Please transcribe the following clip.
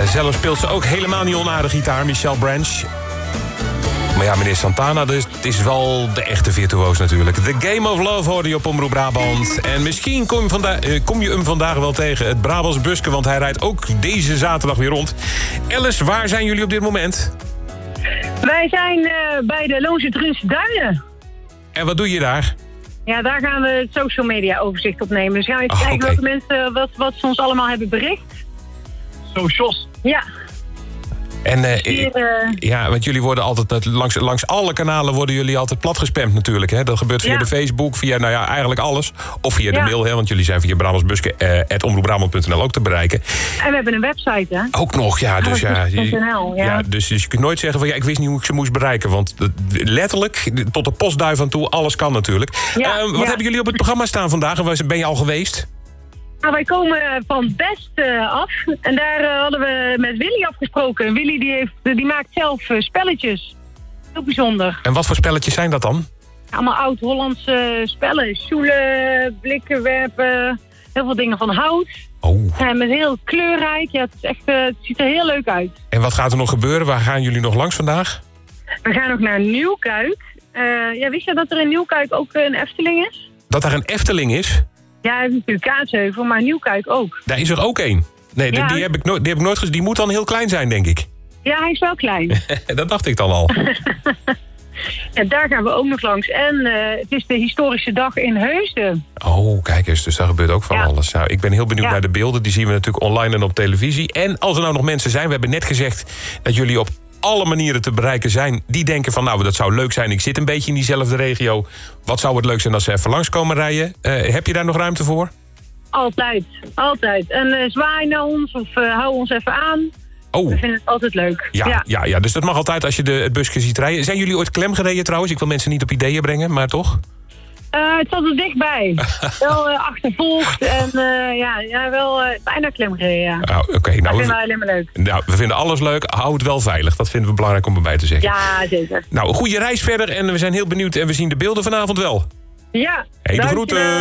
zelf speelt ze ook helemaal niet onaardig gitaar, Michelle Branch. Maar ja, meneer Santana, dus het is wel de echte virtuoos natuurlijk. The Game of Love hoorde je op Omroep Brabant. En misschien kom je hem vandaag wel tegen, het Brabants busken... want hij rijdt ook deze zaterdag weer rond. Alice, waar zijn jullie op dit moment? Wij zijn bij de Loonse Drunse Duinen. En wat doe je daar? Ja, daar gaan we het social media overzicht opnemen. Dus gaan we even kijken welke mensen wat ze ons allemaal hebben bericht. Socials. Ja. En ja, want jullie worden altijd langs alle kanalen worden jullie altijd platgespamd natuurlijk. Hè? Dat gebeurt via de Facebook, via eigenlijk alles. Of via de mail, hè? Want jullie zijn via brabantsbuske@omroepbrabant.nl ook te bereiken. En we hebben een website, hè? Ook nog, ja. Dus, dus je kunt nooit zeggen van ik wist niet hoe ik ze moest bereiken. Want letterlijk, tot de postduif aan toe, alles kan natuurlijk. Wat hebben jullie op het programma staan vandaag? En waar ben je al geweest? Nou, wij komen van Best af. En daar hadden we met Willy afgesproken. Willy die maakt zelf spelletjes. Heel bijzonder. En wat voor spelletjes zijn dat dan? Allemaal oud-Hollandse spellen. Stoelen, blikken werpen. Heel veel dingen van hout. Met heel kleurrijk. Ja, het ziet er heel leuk uit. En wat gaat er nog gebeuren? Waar gaan jullie nog langs vandaag? We gaan nog naar Nieuwkuik. Wist je dat er in Nieuwkuik ook een Efteling is? Dat daar een Efteling is? Ja, hij heeft natuurlijk Kaatsheuvel, maar Nieuwkuik ook. Daar is er ook één. Nee, die heb ik nooit gezien. Die moet dan heel klein zijn, denk ik. Ja, hij is wel klein. Dat dacht ik dan al. En daar gaan we ook nog langs. En het is de historische dag in Heusden. Oh, kijk eens. Dus daar gebeurt ook van alles. Nou, ik ben heel benieuwd naar de beelden. Die zien we natuurlijk online en op televisie. En als er nou nog mensen zijn... We hebben net gezegd dat jullie op alle manieren te bereiken zijn... die denken van, nou, dat zou leuk zijn. Ik zit een beetje in diezelfde regio. Wat zou het leuk zijn als ze even langskomen rijden? Heb je daar nog ruimte voor? Altijd, altijd. En zwaai naar ons of hou ons even aan. We vinden het altijd leuk. Ja, dus dat mag altijd als je het busje ziet rijden. Zijn jullie ooit klem gereden trouwens? Ik wil mensen niet op ideeën brengen, maar toch? Het zat er dichtbij. Wel achtervolgd en wel bijna klem gereden, ja. Dat vinden we alleen maar leuk. Nou, we vinden alles leuk. Hou het wel veilig. Dat vinden we belangrijk om erbij te zeggen. Ja, zeker. Nou, een goede reis verder en we zijn heel benieuwd en we zien de beelden vanavond wel. Ja. Hey, de groeten.